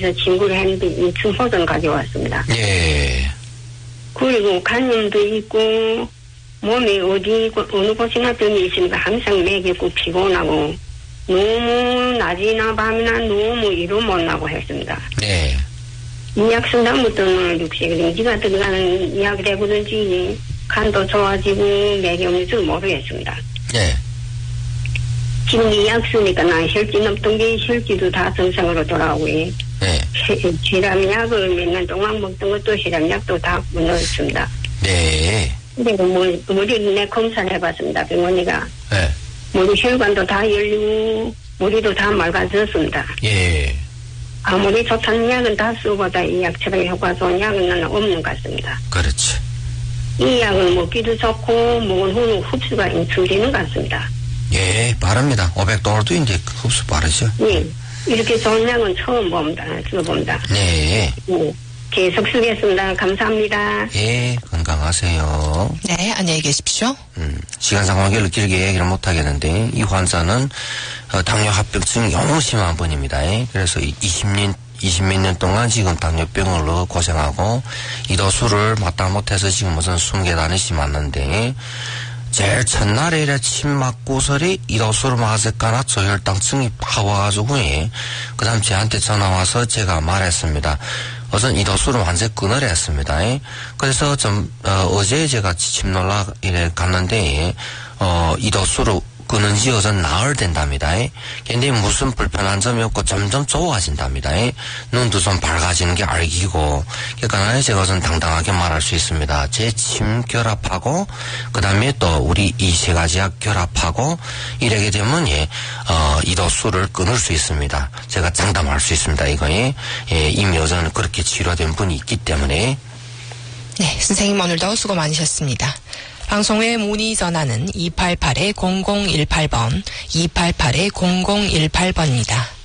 병원에서 진구를 했는데 2층 호전 가져왔습니다. 예. 그리고 간염도 있고 몸이 어느 곳이나 병이 있으니까 항상 매겠고 피곤하고 너무 낮이나 밤이나 너무 이루 못 나고 했습니다. 네. 이약 쓴 다음부터는 육식응지가 들어가는 약이 되고든지 간도 좋아지고 맥이 없는지 모르겠습니다. 네. 지금 이 약 쓰니까 난 혈진 없던 게 혈지도 다 정상으로 돌아오고요. 네. 혈압약을 몇 년 동안 먹던 것도 혈압약도 다 무너졌습니다. 네. 그리고 머리 내 검사를 해봤습니다. 병원이가. 네. 머리 혈관도 다 열리고 머리도 다 맑아졌습니다. 예. 아무리 좋다는 약은 다 쓰고보다 이 약처럼 효과 좋은 약은 나는 없는 것 같습니다. 그렇지. 이 약은 먹기도 좋고 먹은 후는 흡수가 인출되는 것 같습니다. 예, 빠릅니다. 500도도 이제 흡수 빠르죠. 네. 이렇게 좋은 약은 처음 들어봅니다. 네. 네. 계속 쓰겠습니다. 감사합니다. 예, 건강하세요. 네, 안녕히 계십시오. 시간 상황을 길게 얘기를 못 하겠는데, 이 환자는 당뇨 합병증이 너무 심한 분입니다. 그래서 20몇 년 동안 지금 당뇨병으로 고생하고, 이도수를 마땅 못해서 지금 무슨 숨계단이 심었는데, 제일 첫날에 이래 침 맞고서리 이도수를 맞을까나 저혈당증이 팍 와가지고, 그 다음 저한테 전화 와서 제가 말했습니다. 우선 이도수를 완전히 끊으려 했습니다. 그래서 어제 제가 침 놀라 이래 갔는데, 이도수를 끊은지 우선 나흘 된답니다. 근데 무슨 불편한 점이 없고 점점 좋아진답니다. 눈도 좀 밝아지는 게 알기고, 그러니까 제가 우선 당당하게 말할 수 있습니다. 제 침 결합하고, 그 다음에 또 우리 이 세 가지 약 결합하고, 이러게 되면, 이도수를 끊을 수 있습니다. 제가 장담할 수 있습니다. 이거에, 이미 우선 그렇게 치료된 분이 있기 때문에. 네, 선생님 오늘도 수고 많으셨습니다. 방송 외 문의 전화는 288-0018번, 288-0018번입니다.